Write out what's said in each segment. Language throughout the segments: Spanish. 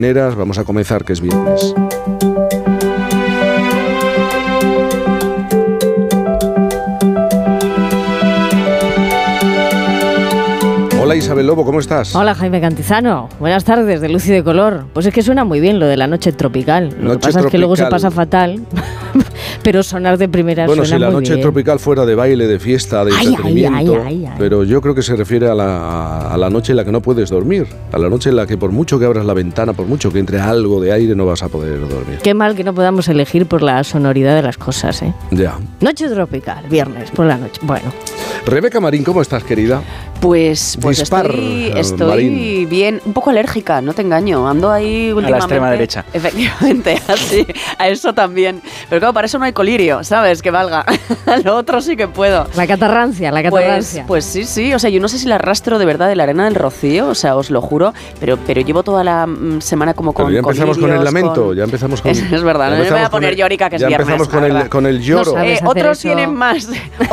Vamos a comenzar, que es viernes. Hola Isabel Lobo, ¿cómo estás? Hola Jaime Cantizano, buenas tardes de Luz y de Color. Pues es que suena muy bien lo de la noche tropical. Lo que pasa es que luego se pasa fatal, pero sonar de primera suena muy bien. Bueno, si la noche tropical fuera de baile, de fiesta, de entretenimiento, pero yo creo que se refiere a la noche en la que no puedes dormir, a la noche en la que por mucho que abras la ventana, por mucho que entre algo de aire, no vas a poder dormir. Qué mal que no podamos elegir por la sonoridad de las cosas, ¿eh? Ya. Noche tropical, viernes por la noche, bueno. Rebeca Marín, ¿cómo estás, querida? Pues estoy bien, un poco alérgica, no te engaño. Ando ahí últimamente. A la extrema derecha. Efectivamente, así, a eso también. Pero claro, para eso no hay colirio, ¿sabes? Que valga. Lo otro sí que puedo. La catarrancia. Pues sí. O sea, yo no sé si la arrastro de verdad de la arena del Rocío, o sea, os lo juro, pero llevo toda la semana como con colirios. Ya empezamos con el lamento, ya empezamos con... Es verdad, no me voy a poner llorica, que es viernes. Ya empezamos con el lloro. No otros tienen más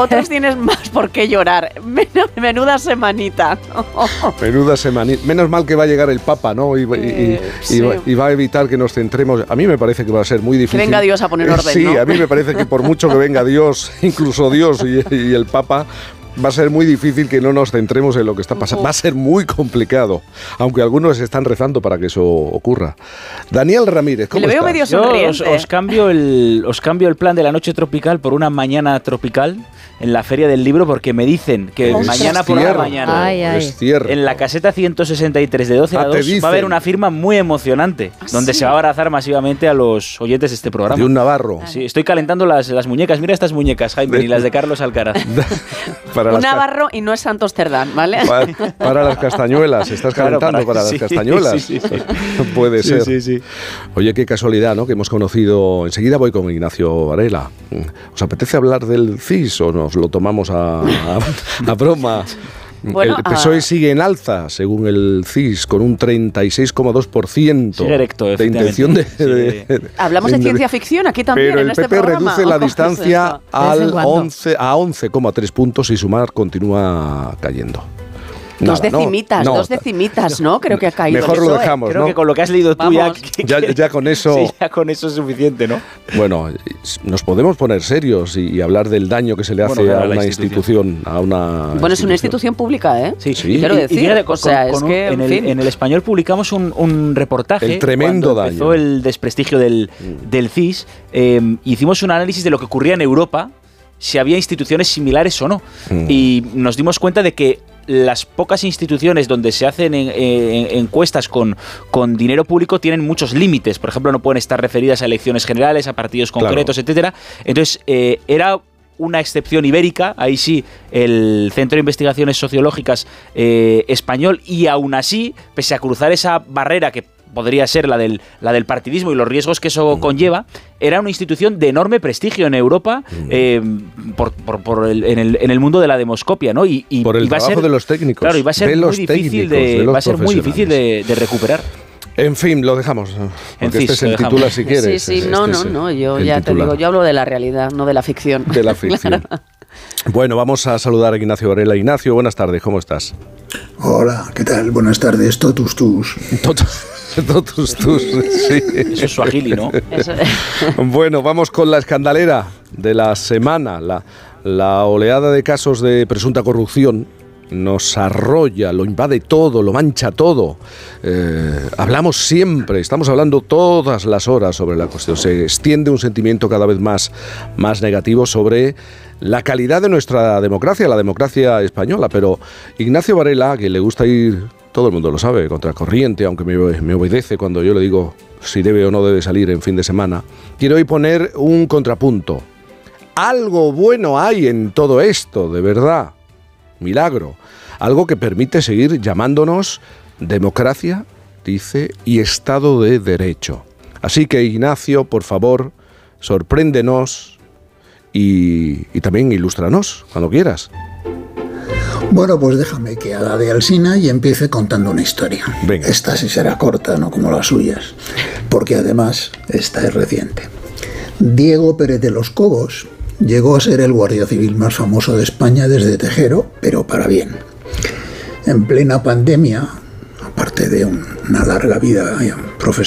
por qué llorar. Menuda semanita. Menuda semanita. Menos mal que va a llegar el Papa, ¿no? Y va a evitar que nos centremos. A mí me parece que va a ser muy difícil. Que venga Dios a poner orden, sí, ¿no? A mí me parece que por mucho que venga Dios, incluso Dios y el Papa, va a ser muy difícil que no nos centremos en lo que está pasando. Va a ser muy complicado, aunque algunos están rezando para que eso ocurra. Daniel Ramírez, ¿cómo estás? Le veo medio sonriente. Os cambio el plan de la noche tropical por una mañana tropical en la Feria del Libro, porque me dicen que mañana por la mañana en la caseta 163 de 12 a 2 va a haber una firma muy emocionante donde se va a abrazar masivamente a los oyentes de este programa. De un navarro. Sí, estoy calentando las muñecas. Mira estas muñecas, Jaime, y las de Carlos Alcaraz. Un navarro y no es Santos Cerdán, ¿vale? Para las castañuelas, estás calentando para las castañuelas. Sí. Puede ser. Sí. Oye, qué casualidad, ¿no? Que hemos conocido... Enseguida voy con Ignacio Varela. ¿Os apetece hablar del CIS o nos lo tomamos a broma? Bueno, el PSOE sigue en alza, según el CIS, con un 36,2% de intención de... Hablamos de ciencia ficción aquí también, pero en este programa. Pero el PP reduce la distancia a 11,3 puntos y Sumar continúa cayendo. Dos decimitas, ¿no? Creo que ha caído. Mejor lo dejamos, Creo que con lo que has leído tú ya con eso... Sí, ya con eso es suficiente, ¿no? Bueno, nos podemos poner serios y hablar del daño que se le hace a una institución. Bueno, es una institución pública, ¿eh? Sí. Quiero decir, en El Español publicamos un reportaje. El tremendo daño. Empezó el desprestigio del CIS. Hicimos un análisis de lo que ocurría en Europa, si había instituciones similares o no. Y nos dimos cuenta de que las pocas instituciones donde se hacen encuestas con dinero público tienen muchos límites. Por ejemplo, no pueden estar referidas a elecciones generales, a partidos concretos, etcétera. Entonces, era una excepción ibérica, ahí sí, el Centro de Investigaciones Sociológicas español, y aún así, pese a cruzar esa barrera que podría ser la del partidismo y los riesgos que eso conlleva, era una institución de enorme prestigio en Europa en el mundo de la demoscopia, ¿no? Y por el trabajo de los técnicos. Claro, y va a ser muy difícil de recuperar. En fin, lo dejamos. Porque este es el titular, si quieres. Sí, no, yo ya te digo, yo hablo de la realidad, no de la ficción. De la ficción. Claro. Bueno, vamos a saludar a Ignacio Varela. Ignacio, buenas tardes, ¿cómo estás? Hola, ¿qué tal? Buenas tardes, totus tus. Totus tus, sí. Eso es suajili, ¿no? Bueno, vamos con la escandalera de la semana. La oleada de casos de presunta corrupción nos arrolla, lo invade todo, lo mancha todo. Hablamos siempre, estamos hablando todas las horas sobre la cuestión. Se extiende un sentimiento cada vez más negativo sobre la calidad de nuestra democracia, la democracia española. Pero Ignacio Varela, que le gusta ir, todo el mundo lo sabe, contracorriente, aunque me obedece cuando yo le digo si debe o no debe salir en fin de semana, quiero hoy poner un contrapunto. Algo bueno hay en todo esto, de verdad. Milagro. Algo que permite seguir llamándonos democracia, dice, y Estado de Derecho. Así que, Ignacio, por favor, sorpréndenos y también ilústranos, cuando quieras. Bueno, pues déjame que haga de Alsina y empiece contando una historia. Venga. Esta sí será corta, no como las suyas, porque además esta es reciente. Diego Pérez de los Cobos llegó a ser el guardia civil más famoso de España desde Tejero, pero para bien. En plena pandemia, a aparte de una larga vida profesional,